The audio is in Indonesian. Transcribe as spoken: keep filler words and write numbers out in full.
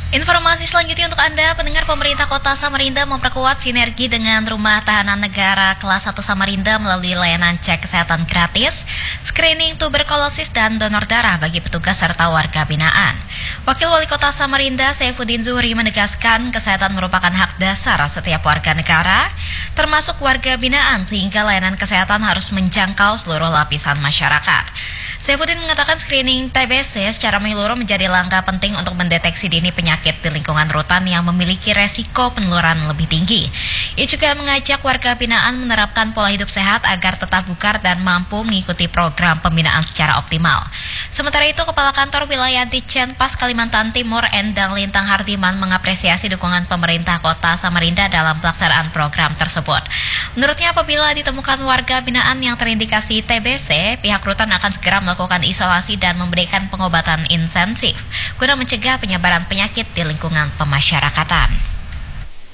Informasi selanjutnya untuk Anda, pendengar, pemerintah Kota Samarinda memperkuat sinergi dengan Rumah Tahanan Negara Kelas satu Samarinda melalui layanan cek kesehatan gratis, screening tuberkulosis dan donor darah bagi petugas serta warga binaan. Wakil Wali Kota Samarinda, Saifuddin Zuhri, menegaskan kesehatan merupakan hak dasar setiap warga negara, termasuk warga binaan, sehingga layanan kesehatan harus menjangkau seluruh lapisan masyarakat. Saifuddin mengatakan screening T B C secara menyeluruh menjadi langkah penting untuk mendeteksi dini penyakit di lingkungan rutan yang memiliki resiko penularan lebih tinggi. Ia juga mengajak warga binaan menerapkan pola hidup sehat agar tetap bugar dan mampu mengikuti program pembinaan secara optimal. Sementara itu, Kepala Kantor Wilayah Ditjenpas Kalimantan Timur Endang Lintang Hardiman mengapresiasi dukungan pemerintah Kota Samarinda dalam pelaksanaan program tersebut. Menurutnya, apabila ditemukan warga binaan yang terindikasi T B C, pihak rutan akan segera melakukan isolasi dan memberikan pengobatan intensif guna mencegah penyebaran penyakit di lingkungan pemasyarakatan.